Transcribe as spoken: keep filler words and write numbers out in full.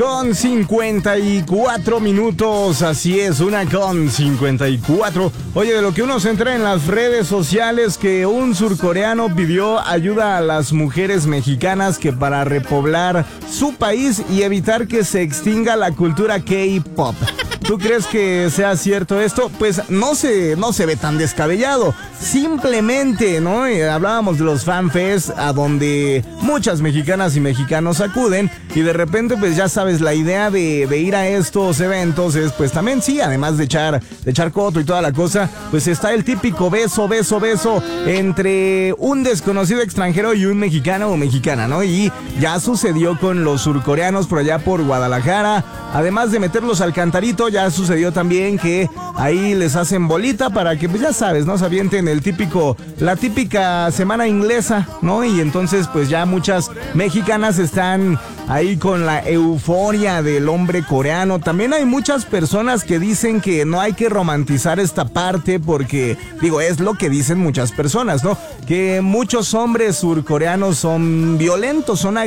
Con cincuenta y cuatro minutos, así es, una con cincuenta y cuatro. Oye, de lo que uno se entera en las redes sociales, que un surcoreano pidió ayuda a las mujeres mexicanas que para repoblar su país y evitar que se extinga la cultura K-pop. ¿Tú crees que sea cierto esto? Pues no se, no se ve tan descabellado. Simplemente, ¿no? Eh, hablábamos de los fanfests a donde muchas mexicanas y mexicanos acuden y de repente pues ya sabes, la idea de, de ir a estos eventos es pues también sí, además de echar, de echar coto y toda la cosa, pues está el típico beso, beso, beso entre un desconocido extranjero y un mexicano o mexicana, ¿no? Y ya sucedió con los surcoreanos por allá por Guadalajara. Además de meterlos al cantarito, ya sucedió también que ahí les hacen bolita para que, pues ya sabes, ¿no? Se avienten el típico, la típica semana inglesa, ¿no? Y entonces, pues ya muchas mexicanas están ahí con la euforia del hombre coreano. También hay muchas personas que dicen que no hay que romantizar esta parte porque, digo, es lo que dicen muchas personas, ¿no? Que muchos hombres surcoreanos son violentos, son agresivos.